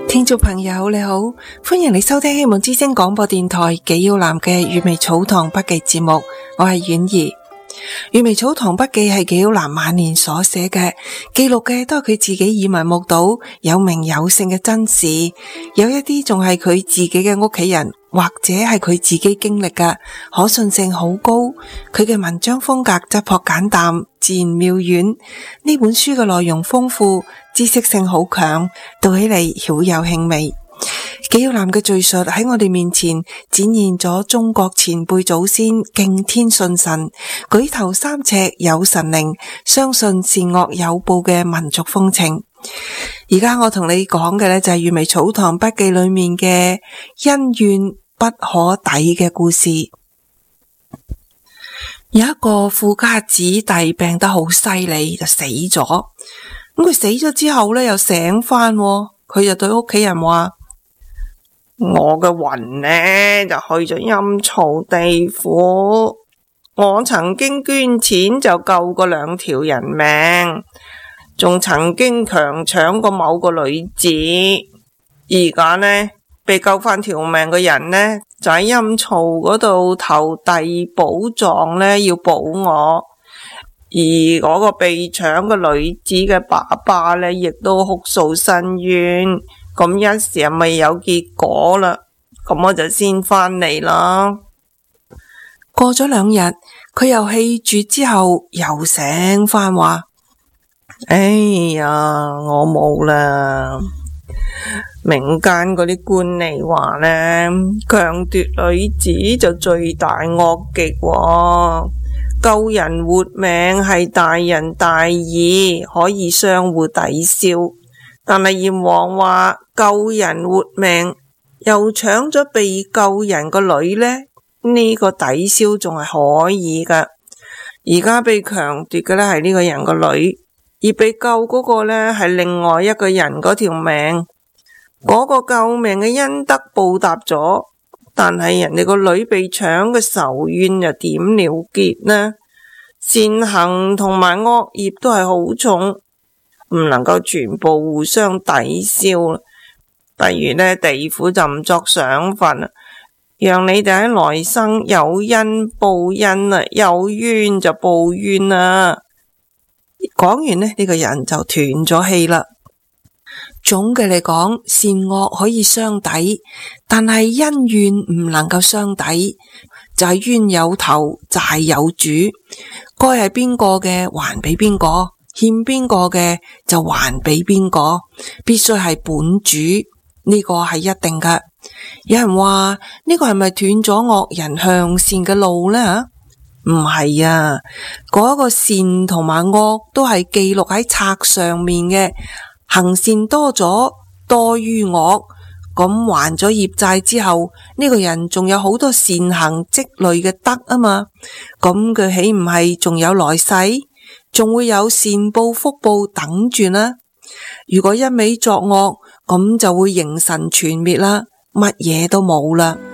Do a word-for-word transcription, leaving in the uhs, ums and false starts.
聽眾朋友你好，歡迎你收聽希望之聲廣播電台紀曉嵐嘅《閱微草堂筆記》節目，我係婉兒。《閱微草堂筆記》係紀曉嵐晚年所寫嘅，記錄嘅都係佢自己耳聞目睹有名有姓嘅真事，有一啲仲係佢自己嘅屋企人或者係佢自己經歷嘅，可信性好高。佢嘅文章風格質樸簡淡，自然妙遠。呢本書嘅內容豐富，知識性好強，讀起嚟曉有興味。紀曉嵐嘅敘述喺我哋面前展現咗中國前輩祖先敬天信神、舉頭三尺有神靈、相信善惡有報嘅民族風情。而家我同你講嘅呢，就係《閱微草堂筆記》裏面嘅恩怨不可抵嘅故事。有一個富家子弟病得好犀利，就死咗。咁佢死咗之後呢，又醒返，佢就對屋企人話：我嘅魂呢就去咗陰曹地府，我曾經捐錢就救過兩條人命，仲曾經強搶過某個女子，而家呢被救翻條命嘅人呢就喺陰曹嗰度投遞寶藏呢，要保我，而嗰個被搶嘅女子嘅爸爸呢亦都哭訴申冤。咁一時未有結果啦，咁我就先返嚟啦。過咗兩日，佢又氣絕之後又醒返話：哎呀，我冇啦。民間嗰啲官吏話呢，強奪女子就罪大惡極喎，救人活命係大仁大義，可以相互抵消。但係閻王話救人活命又搶咗被救人個女呢，呢個抵消仲係可以噶。而家被強奪嘅呢係呢個人個女，而被救嗰個呢係另外一個人嗰條命。嗰個救命嘅恩德報答咗，但係人哋個女被搶嘅仇怨又點了結呢？善行同埋惡業都係好重，唔能夠全部互相抵消。不如呢，地府就唔作賞罰啦，讓你哋喺來生有恩報恩啦，有冤就報冤啦。講完呢，呢、呢個人就斷咗氣啦。總嘅嚟講，善惡可以相抵，但係恩怨唔能夠相抵，就係、是、冤有頭，債有主，該係邊個嘅還俾邊個，欠邊個嘅就還俾邊個，必須係本主，呢、這個係一定嘅。有人話呢、這個係咪斷咗惡人向善嘅路呢？唔係啊，嗰、那個善同埋惡都係記錄喺冊上面嘅。行善多咗，多於惡，咁還咗業債之後，呢、這個人仲有好多善行積累嘅德啊嘛，咁佢豈唔係仲有來世，仲會有善報福報等住呢？如果一味作惡，咁就會形神全滅啦，乜嘢都冇啦。